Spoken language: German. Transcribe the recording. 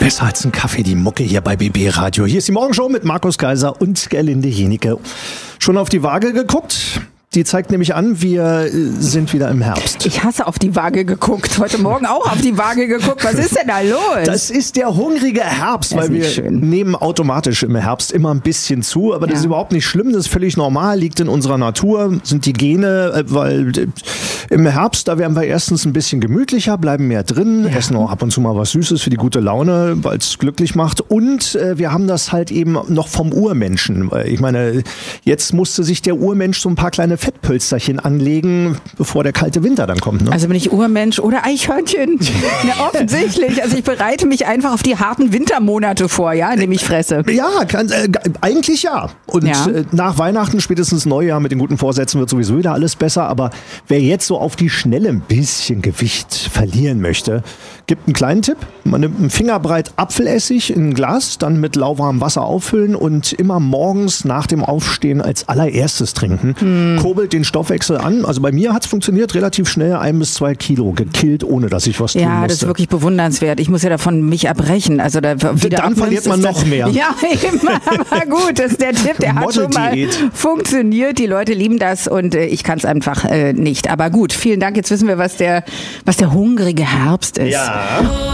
Besser als ein Kaffee, die Mucke hier bei BB Radio. Hier ist die Morgenshow mit Markus Kaiser und Gerlinde Jenicke. Schon auf die Waage geguckt? Die zeigt nämlich an, wir sind wieder im Herbst. Ich hasse auf die Waage geguckt. Heute Morgen auch auf die Waage geguckt. Was ist denn da los? Das ist der hungrige Herbst, weil wir nehmen automatisch im Herbst immer ein bisschen zu. Aber das ist überhaupt nicht schlimm, das ist völlig normal, liegt in unserer Natur, sind die Gene, weil im Herbst, da werden wir erstens ein bisschen gemütlicher, bleiben mehr drin, essen auch ab und zu mal was Süßes für die gute Laune, weil es glücklich macht. Und wir haben das halt eben noch vom Urmenschen. Ich meine, jetzt musste sich der Urmensch so ein paar kleine Fettpölsterchen anlegen, bevor der kalte Winter dann kommt. Ne? Also bin ich Urmensch oder Eichhörnchen? Ja, offensichtlich. Also ich bereite mich einfach auf die harten Wintermonate vor, ja, indem ich fresse. Ja, eigentlich ja. Und nach Weihnachten, spätestens Neujahr mit den guten Vorsätzen wird sowieso wieder alles besser. Aber wer jetzt so auf die Schnelle ein bisschen Gewicht verlieren möchte, gibt einen kleinen Tipp. Man nimmt einen Fingerbreit Apfelessig in ein Glas, dann mit lauwarmem Wasser auffüllen und immer morgens nach dem Aufstehen als allererstes trinken. Kurbelt den Stoffwechsel an. Also bei mir hat es funktioniert, relativ schnell 1 bis 2 Kilo gekillt, ohne dass ich was tun musste. Ja, das ist wirklich bewundernswert. Ich muss ja davon mich erbrechen. Also dann verliert man noch mehr. Ja, eben, aber gut, das ist der Tipp, der hat schon mal funktioniert. Die Leute lieben das und ich kann es einfach nicht. Aber gut, vielen Dank. Jetzt wissen wir, was der hungrige Herbst ist. Ja.